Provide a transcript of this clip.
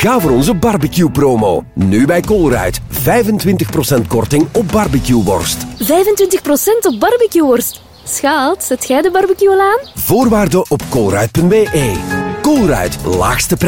Ga voor onze barbecue-promo. Nu bij Colruyt. 25% korting op barbecueworst. 25% op barbecueworst. Schaat, zet jij de barbecue al aan? Voorwaarden op colruyt.be. Colruyt, laagste prijs.